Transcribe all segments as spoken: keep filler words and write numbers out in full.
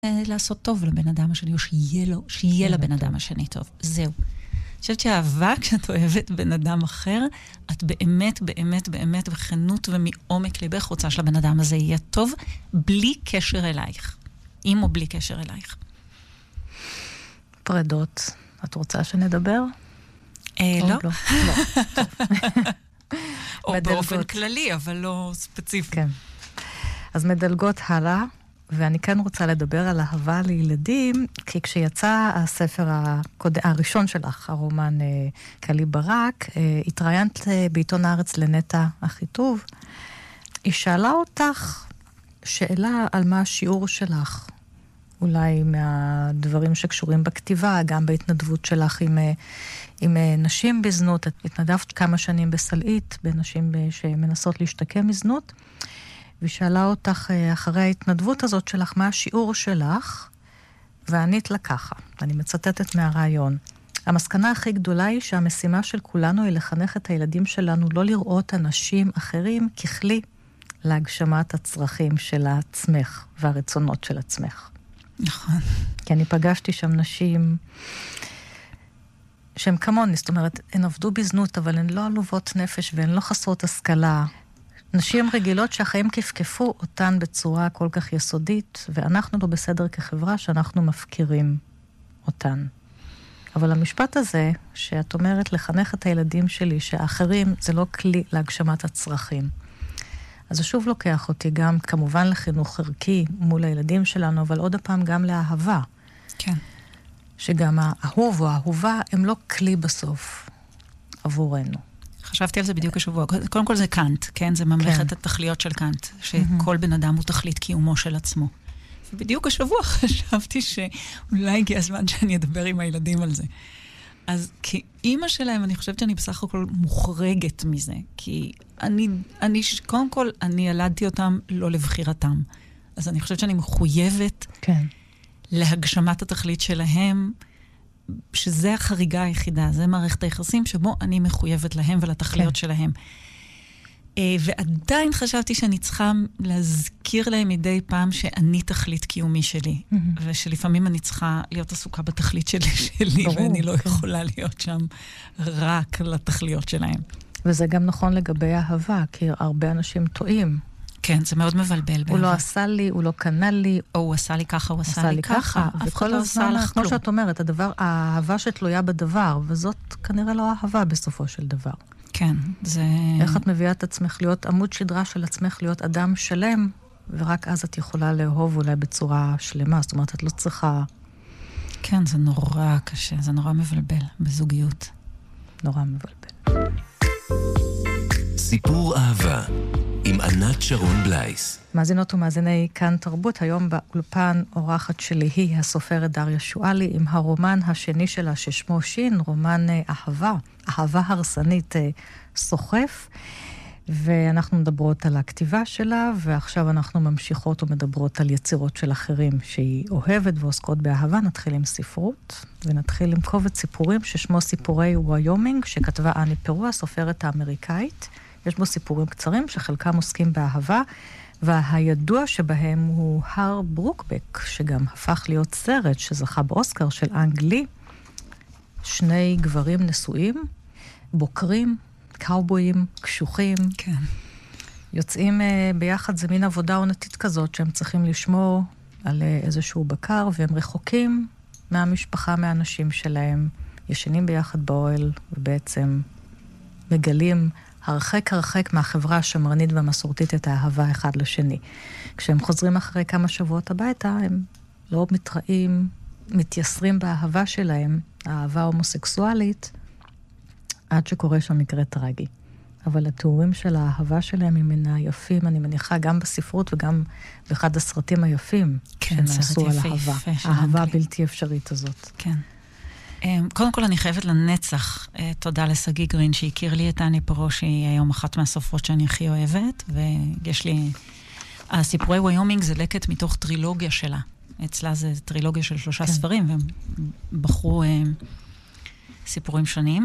לעשות טוב לבן אדם השני, או שיהיה לו, שיהיה לבן אדם השני טוב. זהו. אני חושבת שהאהבה, כשאת אוהבת בן אדם אחר, את באמת, באמת, באמת, בכנות ומעומק ליבך רוצה שלבן אדם הזה יהיה טוב, בלי קשר אלייך. עם או בלי קשר אלייך. פרדות. את רוצה שנדבר? אה, לא. לא. לא. או באופן כללי, אבל לא ספציפי. כן. אז מדלגות הלאה, ואני כן רוצה לדבר על אהבה לילדים, כי כשיצא הספר הקוד... הראשון שלך, הרומן קלי ברק, התראיינת בעיתון הארץ לנטע אחיטוב, היא שאלה אותך שאלה על מה השיעור שלך, אולי מהדברים שקשורים בכתיבה, גם בהתנדבות שלך עם, עם נשים בזנות. את התנדבת כמה שנים בסלעית, בנשים שמנסות להשתקם מזנות, ושאלה אותך אחרי ההתנדבות הזאת שלך, מה השיעור שלך, וענית לה ככה, אני מצטטת מהרעיון. המסקנה הכי גדולה היא שהמשימה של כולנו היא לחנך את הילדים שלנו לא לראות אנשים אחרים ככלי להגשמת הצרכים של עצמך והרצונות של עצמך. נכון. כי אני פגשתי שם נשים שהן כמוני, זאת אומרת, הן עבדו בזנות, אבל הן לא עלובות נפש והן לא חסרות השכלה. נשים רגילות שהחיים כפכפו אותן בצורה כל כך יסודית, ואנחנו לא בסדר כחברה שאנחנו מפקירים אותן. אבל המשפט הזה, שאת אומרת לחנך את הילדים שלי, שהאחרים זה לא כלי להגשמת הצרכים. אז זה שוב לוקח אותי גם כמובן לחינוך ערכי מול הילדים שלנו, אבל עוד הפעם גם לאהבה. כן. שגם האהוב או האהובה הם לא כלי בסוף עבורנו. חשבתי על זה בדיוק השבוע. קודם כל זה קאנט, כן? זה ממלכת כן. התכליות של קאנט, שכל בן אדם הוא תכלית קיומו של עצמו. ובדיוק השבוע חשבתי שאולי הגיע הזמן שאני אדבר עם הילדים על זה. אז כאימא שלהם, אני חושבת שאני בסך הכל מוחרגת מזה. כי אני, אני, קודם כל, אני ילדתי אותם לא לבחירתם. אז אני חושבת שאני מחויבת כן. להגשמת התכלית שלהם, שזה החריגה היחידה, זה מערכת היחסים שבו אני מחויבת להם ולתכליות כן. שלהם. ועדיין חשבתי שאני צריכה להזכיר להם מדי פעם שאני תכלית קיומי שלי, mm-hmm. ושלפעמים אני צריכה להיות עסוקה בתכלית שלי, שלי ברור, ואני לא כן. יכולה להיות שם רק לתכליות שלהם. וזה גם נכון לגבי אהבה, כי הרבה אנשים טועים. כן, זה מאוד מבלבל. הוא לא עשה לי, הוא לא קנה לי. או הוא עשה לי ככה, הוא עשה לי ככה. וכל הזמן, כמו שאת אומרת, הדבר, האהבה שתלויה בדבר, וזאת כנראה לא אהבה בסופו של דבר. כן, זה... איך את מביאה את עצמך להיות עמוד שדרה של עצמך, להיות אדם שלם, ורק אז את יכולה לאהוב אולי בצורה שלמה. זאת אומרת, את לא צריכה... כן, זה נורא קשה, זה נורא מבלבל בזוגיות. נורא מבלבל. סיפור אהבה עם ענת שרון בלייס. מאזינות ומאזיני כאן תרבות, היום באולפן אורחת שלי היא הסופרת דריה שואלי, עם הרומן השני שלה ששמו שין, רומן אהבה, אהבה הרסנית סוחף, ואנחנו מדברות על הכתיבה שלה, ועכשיו אנחנו ממשיכות ומדברות על יצירות של אחרים שהיא אוהבת ועוסקות באהבה. נתחיל עם ספרות, ונתחיל עם קובץ סיפורים ששמו סיפורי ויומינג, שכתבה אני פרו, הסופרת האמריקאית. יש בו סיפורים קצרים שחלקם עוסקים באהבה, והידוע שבהם הוא הר ברוקבק, שגם הפך להיות סרט שזכה באוסקר של אנגלי. שני גברים נשואים, בוקרים, קאובויים, קשוחים. כן. יוצאים uh, ביחד, זה מין עבודה עונתית כזאת, שהם צריכים לשמור על uh, איזשהו בקר, והם רחוקים מהמשפחה, מהאנשים שלהם, ישנים ביחד באוהל, ובעצם מגלים הרחק הרחק מהחברה השמרנית והמסורתית את האהבה אחד לשני. כשהם חוזרים אחרי כמה שבועות הביתה, הם לא מתראים, מתייסרים באהבה שלהם, האהבה הומוסקסואלית, עד שקורה שם מקרה טרגי. אבל התיאורים של האהבה שלהם הם מן היפים, אני מניחה, גם בספרות וגם באחד הסרטים היפים כן, שנעשו על יפה, אהבה. יפה, האהבה הבלתי אפשרית הזאת. כן. קודם כל אני חייבת לנצח תודה לסגי גרין שהכיר לי את אני פרו, שהיא היום אחת מהסופרות שאני הכי אוהבת, ויש לי... הסיפורי ויומינג זה לקט מתוך טרילוגיה שלה. אצלה זה טרילוגיה של שלושה כן. ספרים, והם בחרו סיפורים שונים.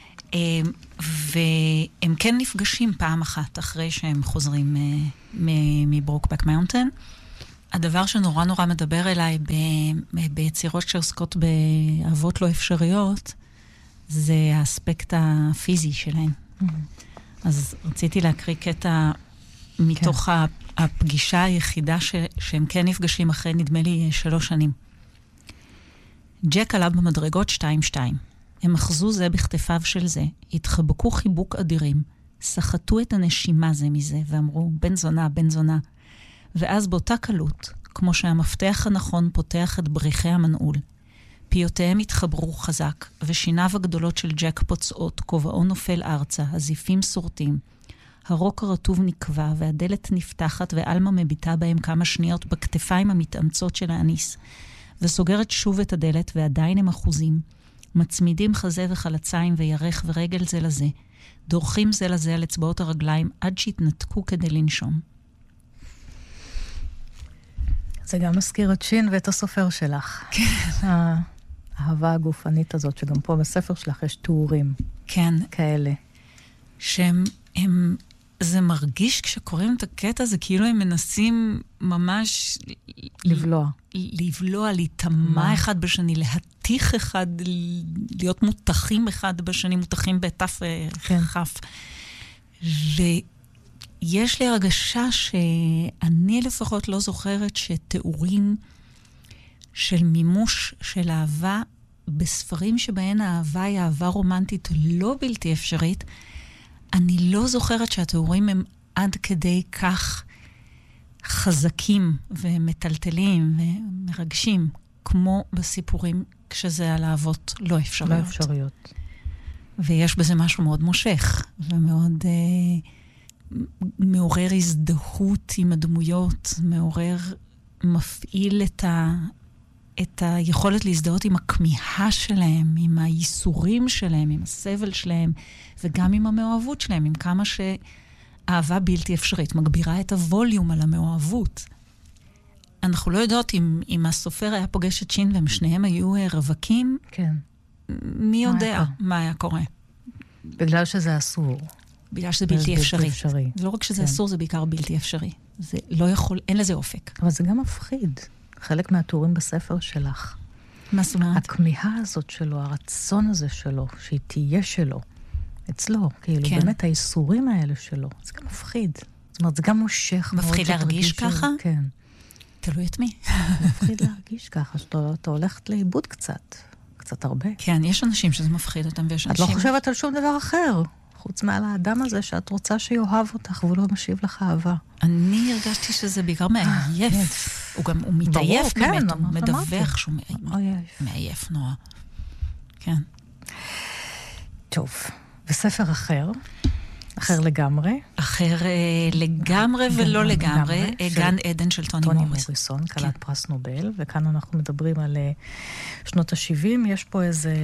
והם כן נפגשים פעם אחת אחרי שהם חוזרים מברוקבק מאונטן. הדבר שנורא נורא מדבר אליי ביצירות שעוסקות באהבות לא אפשריות, זה האספקט הפיזי שלהן. אז רציתי להקריא קטע מתוך הפגישה היחידה שהם כן נפגשים אחרי, נדמה לי, שלוש שנים. ג'ק עלה במדרגות שתיים שתיים. הם אחזו זה בכתפיו של זה, התחבקו חיבוק אדירים, סחטו את הנשימה זה מזה, ואמרו, בן זונה, בן זונה. ואז באותה קלות, כמו שהמפתח הנכון פותח את בריחי המנעול, פיותיהם התחברו חזק, ושיניו הגדולות של ג'ק פוצעות, כובעו נופל ארצה, הזיפים סורטים. הרוק הרטוב נקבע, והדלת נפתחת, ואלמה מביטה בהם כמה שניות בכתפיים המתאמצות של האניס, וסוגרת שוב את הדלת, ועדיין הם אחוזים, מצמידים חזה וחלציים וירך ורגל זה לזה, דורכים זה לזה על אצבעות הרגליים, עד שהתנתקו כדי לנשום. זה גם מזכיר את שין ואת הסופר שלך. כן. האהבה הגופנית הזאת, שגם פה בספר שלך יש תיאורים. כן. כאלה. שהם, הם, זה מרגיש כשקוראים את הקטע, זה כאילו הם מנסים ממש... לבלוע. לבלוע, להתאמה אחד בשני, להתיך אחד, להיות מותחים אחד בשני, מותחים בתף כן. חף. ויש לי הרגשה שאני לפחות לא זוכרת שתיאורים של מימוש של אהבה, בספרים שבהן האהבה היא אהבה רומנטית לא בלתי אפשרית, אני לא זוכרת שהתיאורים הם עד כדי כך חזקים ומטלטלים ומרגשים, כמו בסיפורים כשזה על אהבות לא אפשריות. לא אפשריות. ויש בזה משהו מאוד מושך, ומאוד אה, מעורר הזדהות עם הדמויות, מעורר, מפעיל את ה... את היכולת להזדהות עם הכמיהה שלהם, עם הייסורים שלהם, עם הסבל שלהם, וגם עם המאוהבות שלהם, עם כמה שאהבה בלתי אפשרית, מגבירה את הווליום על המאוהבות. אנחנו לא יודעות אם, אם הסופר היה פוגש את שין והם שניהם היו רווקים, כן. מי יודע מה, מה היה קורה. בגלל שזה אסור. בגלל שזה בלתי אפשרי. אפשרי. זה לא רק שזה כן. אסור, זה בעיקר בלתי אפשרי. זה לא יכול, אין לזה אופק. אבל זה גם מפחיד. חלק מהתיאורים בספר שלך. מה זאת אומרת? הכמיהה הזאת שלו, הרצון הזה שלו, שהיא תהיה שלו, אצלו, כאילו, כן. באמת האיסורים האלה שלו, זה גם מפחיד. זאת אומרת, זה גם מושך. מפחיד להרגיש ככה? כן. תלוי את מי. מפחיד להרגיש ככה, שאתה הולכת לאיבוד קצת, קצת הרבה. כן, יש אנשים שזה מפחיד אותם, ויש אנשים... את לא חושבת על שום דבר אחר, חוץ מעל האדם הזה שאת רוצה שיאהב אותך, והוא לא משיב לך אהבה. אני הרגשתי שזה בעיקר מעייף. הוא גם, הוא מתעייף באמת, הוא מדווח שהוא מעייף נורא. כן. טוב, וספר אחר, אחר לגמרי. אחר לגמרי ולא לגמרי, גן עדן של טוני מוריסון. טוני מוריסון, כלת פרס נובל, וכאן אנחנו מדברים על שנות ה-שבעים, יש פה איזה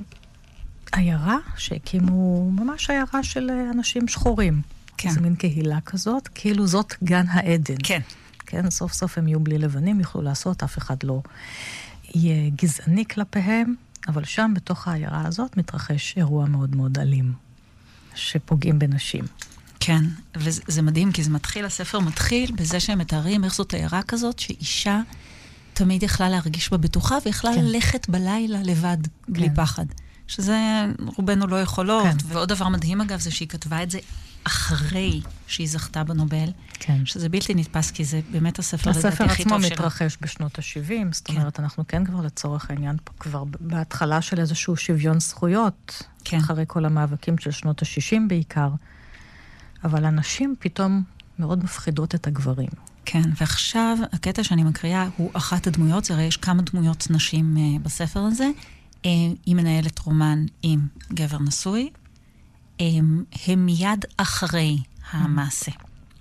עיירה שהקימו, ממש עיירה של אנשים שחורים. כן. זה מין קהילה כזאת, כאילו זאת גן העדן. כן. כן, סוף סוף הם יהיו בלי לבנים, יוכלו לעשות, אף אחד לא יהיה גזעני כלפיהם, אבל שם בתוך העיירה הזאת מתרחש אירוע מאוד מאוד אלים, שפוגעים בנשים. כן, וזה מדהים, כי זה מתחיל, הספר מתחיל בזה שהם מתארים איך זאת עיירה כזאת, שאישה תמיד יכלה להרגיש בבטוחה, ויכלה כן. ללכת בלילה לבד, כן. בלי פחד. שזה רובנו לא יכולות. כן. ועוד דבר מדהים אגב, זה שהיא כתבה את זה אחרי שהיא זכתה בנובל, כן. שזה בלתי נתפס, כי זה באמת הספר לדעתי הכי טוב שלה. הספר עצמו מתרחש בשנות ה-שבעים, זאת אומרת, כן. אנחנו כן כבר לצורך העניין פה כבר בהתחלה של איזשהו שוויון זכויות, כן. אחרי כל המאבקים של שנות ה-שישים בעיקר, אבל הנשים פתאום מאוד מפחידות את הגברים. כן, ועכשיו הקטע שאני מקריאה הוא אחת הדמויות, זה הרי יש כמה דמויות נשים uh, בספר הזה, uh, היא מנהלת רומן עם גבר נשוי, הם, הם מיד אחרי המעשה.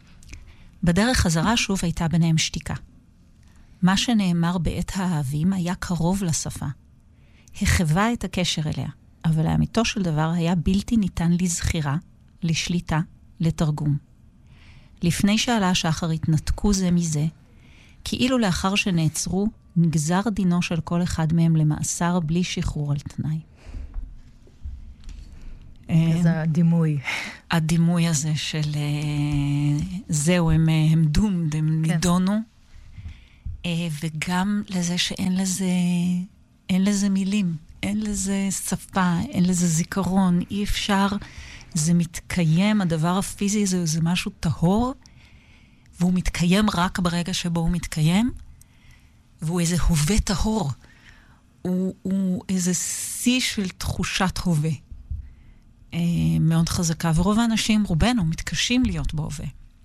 בדרך חזרה שוב הייתה ביניהם שתיקה. מה שנאמר בעת האהבים היה קרוב לשפה. החווה את הקשר אליה, אבל האמיתו של דבר היה בלתי ניתן לזכירה, לשליטה, לתרגום. לפני שעלה השחר התנתקו זה מזה, כאילו לאחר שנעצרו, נגזר דינו של כל אחד מהם למאסר בלי שחרור על תנאי. איזה הדימוי. הדימוי הזה של זהו, הם, הם דומד, הם כן. נידונו. וגם לזה שאין לזה, אין לזה מילים, אין לזה שפה, אין לזה זיכרון, אי אפשר, זה מתקיים, הדבר הפיזי הזה זה משהו טהור, והוא מתקיים רק ברגע שבו הוא מתקיים, והוא איזה הווה טהור, הוא, הוא איזה שיא של תחושת הווה, אה, מאוד חזקה, ורוב האנשים, רובנו, מתקשים להיות בהווה.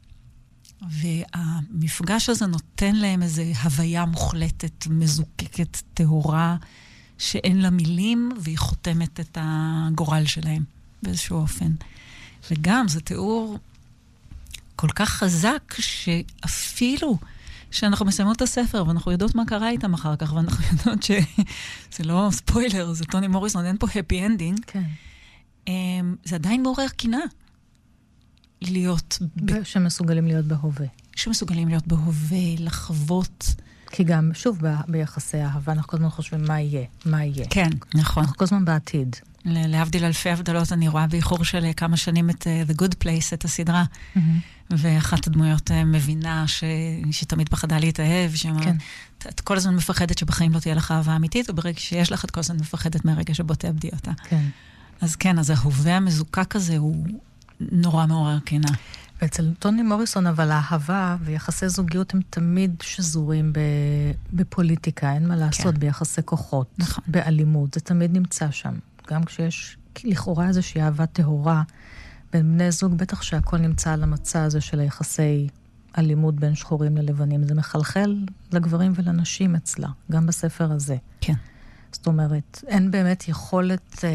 והמפגש הזה נותן להם איזו הוויה מוחלטת, מזוקקת, טהורה, שאין לה מילים, והיא חותמת את הגורל שלהם באיזשהו אופן. וגם זה תיאור כל כך חזק, שאפילו שאנחנו מסיימות את הספר, ואנחנו יודעות מה קרה איתם אחר כך, ואנחנו יודעות שזה לא ספוילר, זה טוני מוריסון, אין פה happy ending. כן. זה עדיין מעורר קינה. להיות... ב... שמסוגלים להיות בהווה. שמסוגלים להיות בהווה, לחוות. כי גם, שוב, ב... ביחסי אהבה, אנחנו כל הזמן חושבים מה יהיה, מה יהיה. כן, נכון. אנחנו כל הזמן בעתיד. להבדיל אלפי הבדלות, אני רואה באיחור של כמה שנים את uh, The Good Place, את הסדרה. Mm-hmm. ואחת הדמויות uh, מבינה ש... שתמיד פחדה להתאהב, שאומרת, כן. את, את כל הזמן מפחדת שבחיים לא תהיה לך אהבה אמיתית, וברגע שיש לך את כל הזמן מפחדת מהרגע שבו תאבדי אותה. כן. אז כן, אז ההווה המזוקק הזה הוא נורא מעורר קינה. ואצל טוני מוריסון, אבל האהבה ויחסי זוגיות הם תמיד שזורים בפוליטיקה, אין מה לעשות, כן. ביחסי כוחות, נכון. באלימות, זה תמיד נמצא שם. גם כשיש לכאורה איזושהי אהבה טהורה בין בני זוג, בטח שהכל נמצא על המצע הזה של היחסי אלימות בין שחורים ללבנים. זה מחלחל לגברים ולנשים אצלה, גם בספר הזה. כן. זאת אומרת, אין באמת יכולת... אה,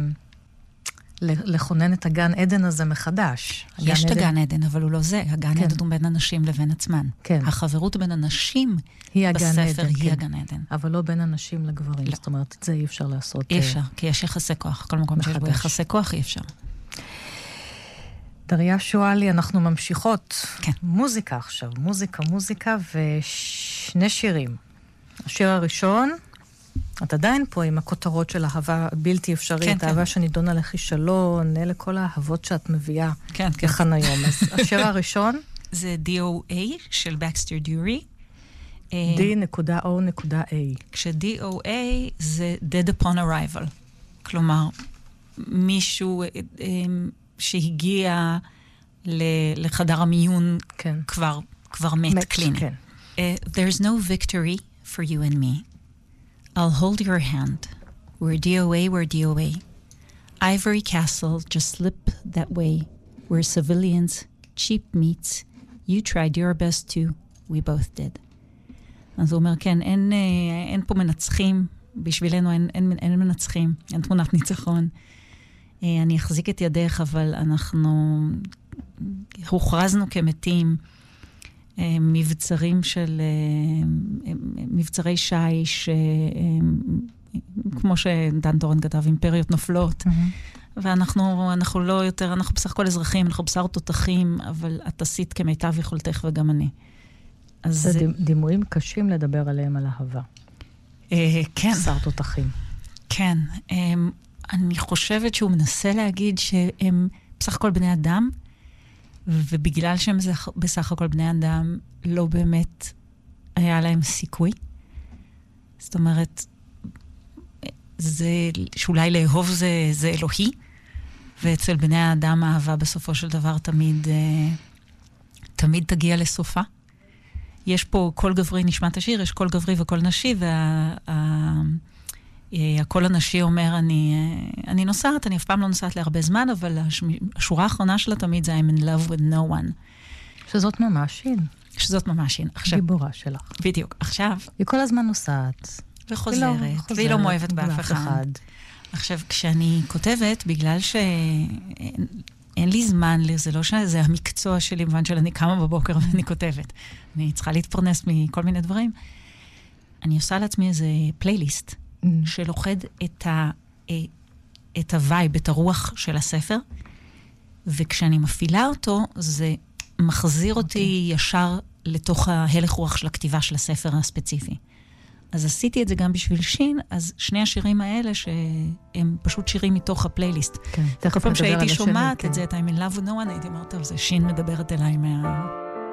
לכונן את הגן עדן הזה מחדש. יש את הגן עדן, אבל הוא לא זה. הגן עדן הוא בין אנשים לבין עצמן. החברות בין אנשים בספר היא הגן עדן. אבל לא בין אנשים לגברים. זאת אומרת, את זה אי אפשר לעשות. אי אפשר, כי יש יחסי כוח. כל מקום שיש בו יחסי כוח אי אפשר. דריה שואלי, אנחנו ממשיכות. מוזיקה עכשיו. מוזיקה, מוזיקה ושני שירים. השיר הראשון... את עדיין פה עם הכותרות של אהבה בלתי אפשרית, כן, אהבה כן. שנידונה לכישלון, אלה כל האהבות שאת מביאה כן, לכאן כן. היום. אז השיר הראשון? זה די או איי של בקסטר דיורי. די נקודה או נקודה איי. כש-די או איי זה Dead Upon Arrival. כלומר, מישהו שהגיע לחדר המיון כן. כבר, כבר מת, מת קליני. כן. Uh, There's no victory for you and me. I'll hold your hand. We're D O A, we're D O A. Ivory Castle, just slip that way. We're civilians, cheap meats. You tried your best too. We both did. אז הוא אומר, כן, אין, אין פה מנצחים. בשבילנו אין, אין, אין מנצחים. אין תמונת ניצחון. אני אחזיק את ידך, אבל אנחנו הוכרזנו כמתים. מבצרים של, מבצרי שיש, כמו שדן טורן כתב, אימפריות נופלות, ואנחנו אנחנו לא יותר, אנחנו בסך הכל אזרחים, אנחנו בשר תותחים, אבל את עשית כמיטב יכולתך וגם אני. זה דימויים קשים לדבר עליהם על אהבה. כן. בשר תותחים. כן. אני חושבת שהוא מנסה להגיד שהם בסך הכל בני אדם, ובגלל שהם בסך הכל בני אדם, לא באמת היה להם סיכוי. זאת אומרת, זה, שאולי לאהוב זה, זה אלוהי, ואצל בני האדם האהבה בסופו של דבר תמיד, תמיד תגיע לסופה. יש פה כל גברי נשמת השיר, יש כל גברי וכל נשי, והקול הנשי אומר, אני, אני נוסעת, אני אף פעם לא נוסעת להרבה זמן, אבל השורה האחרונה שלה תמיד זה I'm in love with no one. שזאת ממש שין. שזאת ממש שין. גיבורה שלך. בדיוק. עכשיו... היא כל הזמן נוסעת. וחוזרת. והיא לא, והיא לא מואבת באף אחד. אחד. עכשיו, כשאני כותבת, בגלל שאין לי זמן, זה לא שזה המקצוע שלי, במובן של אני קמה בבוקר ואני כותבת. אני צריכה להתפרנס מכל מיני דברים. אני עושה לעצמי איזה פלייליסט, שלוחד את ה, את הווייב, את הרוח של הספר, וכשאני מפעילה אותו, זה מחזיר אותי okay. ישר לתוך ההלך רוח של הכתיבה של הספר הספציפי. אז עשיתי את זה גם בשביל שין, אז שני השירים האלה שהם פשוט שירים מתוך הפלייליסט. כן, כל פעם שהייתי שומעת את זה, את I'm in love with no one, הייתי אומרת, זה שין מדברת אליי מה...